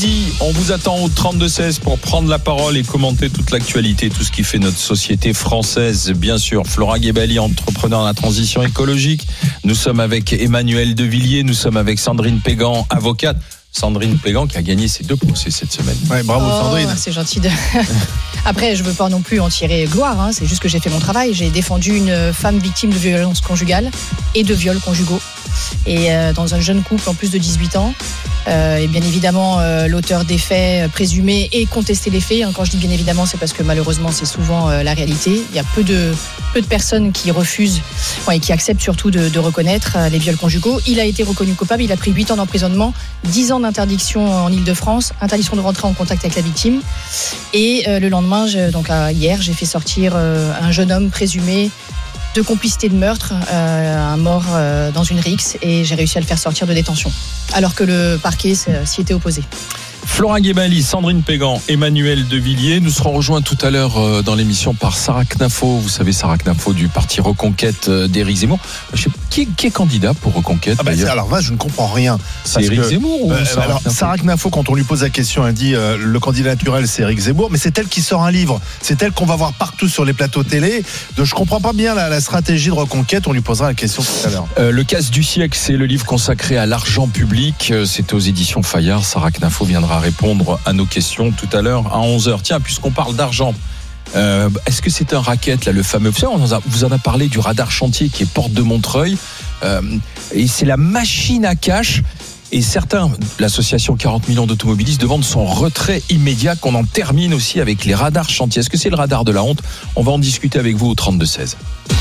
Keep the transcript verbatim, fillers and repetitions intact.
midi, on vous attend au trente-deux seize pour prendre la parole et commenter toute l'actualité, tout ce qui fait notre société française. Bien sûr, Flora Guébali, entrepreneur dans la transition écologique. Nous sommes avec Emmanuel Devilliers, nous sommes avec Sandrine Pégan, avocate. Sandrine Pégan qui a gagné ses deux procès cette semaine. Ouais, bravo oh, Sandrine. C'est gentil de... Après, je veux pas non plus en tirer gloire, hein. C'est juste que j'ai fait mon travail. J'ai défendu une femme victime de violences conjugales et de viols conjugaux. Et euh, dans un jeune couple en plus de dix-huit ans. Euh, et bien évidemment, euh, l'auteur des faits euh, présumés et contesté les faits. Hein. Quand je dis bien évidemment, c'est parce que malheureusement, c'est souvent euh, la réalité. Il y a peu de, peu de personnes qui refusent ouais, et qui acceptent surtout de, de reconnaître euh, les viols conjugaux. Il a été reconnu coupable. Il a pris huit ans d'emprisonnement, dix ans d'interdiction en Île-de-France, interdiction de rentrer en contact avec la victime. Et euh, le lendemain, je, donc euh, hier, j'ai fait sortir euh, un jeune homme présumé de complicité de meurtre, euh, un mort euh, dans une rixe, et j'ai réussi à le faire sortir de détention, alors que le parquet s'y était opposé. Flora Guébali, Sandrine Pégan, Emmanuel Devilliers. Nous serons rejoints tout à l'heure dans l'émission par Sarah Knafo. Vous savez, Sarah Knafo du parti Reconquête d'Éric Zemmour. Je sais, qui, qui est candidat pour Reconquête ah bah Alors là, je ne comprends rien. C'est Éric Zemmour ou euh, Sarah alors, Knafo Sarah Knafo, quand on lui pose la question, elle dit euh, le candidat naturel, c'est Éric Zemmour, mais c'est elle qui sort un livre. C'est elle qu'on va voir partout sur les plateaux télé. Donc je ne comprends pas bien la, la stratégie de Reconquête. On lui posera la question tout à l'heure. Euh, le casse du siècle, c'est le livre consacré à l'argent public. C'est aux éditions Fayard. Sarah Knafo viendra répondre à nos questions tout à l'heure à onze heures. Tiens, puisqu'on parle d'argent, euh, est-ce que c'est un racket, là, le fameux... Vous vous en a parlé du radar chantier qui est porte de Montreuil. Euh, et c'est la machine à cash. Et certains, l'association quarante millions d'automobilistes, demandent son retrait immédiat, qu'on en termine aussi avec les radars chantiers. Est-ce que c'est le radar de la honte ? On va en discuter avec vous au trente-deux seize.